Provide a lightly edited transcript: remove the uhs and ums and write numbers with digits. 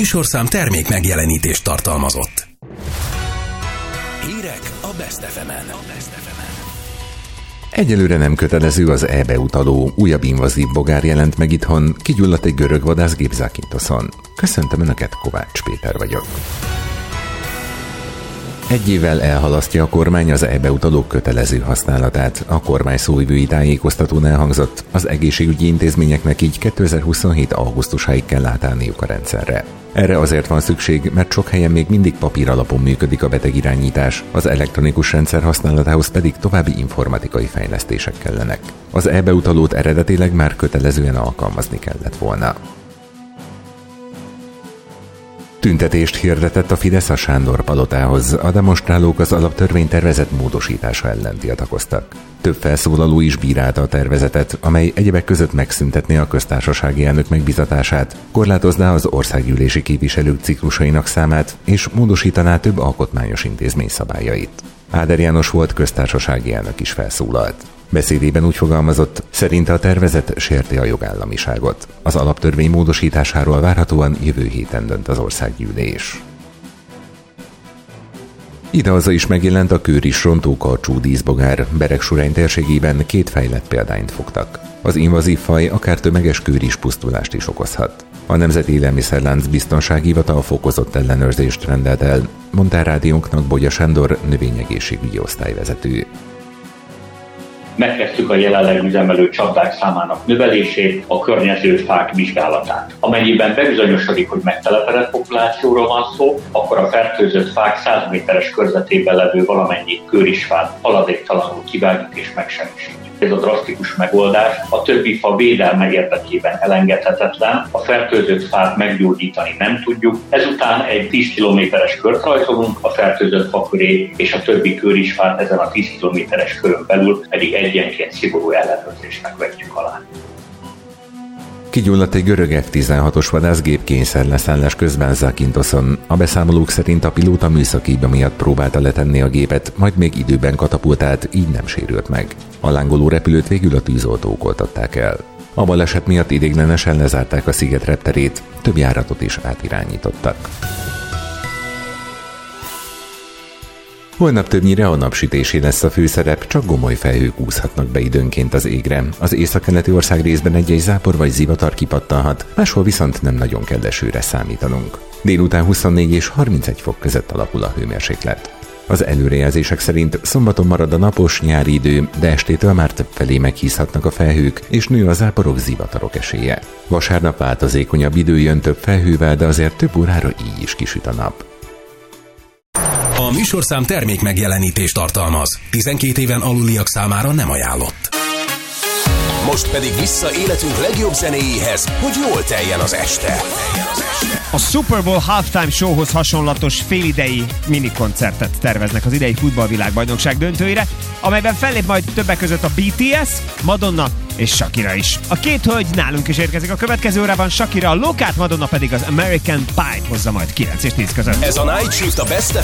műsorszám termék megjelenítést tartalmazott. Hírek a Best FM-en. Egyelőre nem kötelező az e-beutaló. Újabb invazív bogár jelent meg itthon, kigyulladt egy görög vadászgép Zakynthosson. Köszöntöm Önöket, Kovács Péter vagyok. Egy évvel elhalasztja a kormány az e-beutalók kötelező használatát. A kormány szóvivői tájékoztatón elhangzott, az egészségügyi intézményeknek így 2027. augusztusáig kell átállniuk a rendszerre. Erre azért van szükség, mert sok helyen még mindig papír alapon működik a betegirányítás, az elektronikus rendszer használatához pedig további informatikai fejlesztések kellenek. Az e-beutalót eredetileg már kötelezően alkalmazni kellett volna. Tüntetést hirdetett a Fidesz a Sándor palotához. A demonstrálók az alaptörvénytervezet módosítása ellen tiltakoztak. Több felszólaló is bírálta a tervezetet, amely egyebek között megszüntetné a köztársasági elnök megbízatását, korlátozná az országgyűlési képviselők ciklusainak számát, és módosítaná több alkotmányos intézmény szabályait. Áder János volt köztársasági elnök is felszólalt. Beszédében úgy fogalmazott, szerinte a tervezet sérti a jogállamiságot. Az alaptörvény módosításáról várhatóan jövő héten dönt az országgyűlés. Idehaza is megjelent a kőris rontókarcsú díszbogár. Beregsurány térségében 2 fejlett példányt fogtak. Az invazív faj akár tömeges kőris pusztulást is okozhat. A Nemzeti Élelmiszerlánc Biztonsági Hivatal fokozott ellenőrzést rendelt el, mondta rádiónknak Bogya Sándor, növényegészségügyi osztályvezető. Megkezdtük a jelenleg üzemelő csapdák számának növelését, a környező fák vizsgálatát. Amennyiben bebizonyosodik, hogy megtelepedett populációról van szó, akkor a fertőzött fák 100 méteres körzetében levő valamennyi kőrisfát haladéktalanul kivágjuk és megsemmisítjük. Ez a drasztikus megoldás a többi fa védelme érdekében elengedhetetlen, a fertőzött fát meggyógyítani nem tudjuk, ezután egy 10 kilométeres kört rajzolunk a fertőzött fa köré, és a többi kőrisfát ezen a 10 kilométeres körön belül pedig egyenként szigorú ellenőrzésnek vetjük alá. Kigyulladt egy görög F-16-os vadászgép kényszerleszállás közben Zakynthosson. A beszámolók szerint a pilóta műszaki hiba miatt próbálta letenni a gépet, majd még időben katapultált, így nem sérült meg. A lángoló repülőt végül a tűzoltók oltották el. A baleset miatt ideiglenesen lezárták a sziget repterét, több járatot is átirányítottak. Holnap többnyire a napsütésé lesz a főszerep, csak gomoly felhők úszhatnak be időnként az égre. Az északkeleti ország részben egy zápor vagy zivatar kipattanhat, máshol viszont nem nagyon kell esőre számítanunk. Délután 24 és 31 fok között alakul a hőmérséklet. Az előrejelzések szerint szombaton marad a napos nyári idő, de estétől már több felé meghízhatnak a felhők, és nő a záporok, zivatarok esélye. Vasárnap változékonyabb idő jön több felhővel, de azért több órára így is kisüt a nap. A műsorszám termék megjelenítést tartalmaz. 12 éven aluliak számára nem ajánlott. Most pedig vissza életünk legjobb zenéjéhez, hogy jól teljen az este. A Super Bowl Halftime Showhoz hasonlatos félidei minikoncertet terveznek az idei futballvilágbajnokság döntőire, amelyben fellép majd többek között a BTS, Madonna és Shakira is. A két hölgy nálunk is érkezik a következő órában, Shakira a Lokát, Madonna pedig az American Pie hozza majd 9 és 10 között. Ez a Night Shift a Best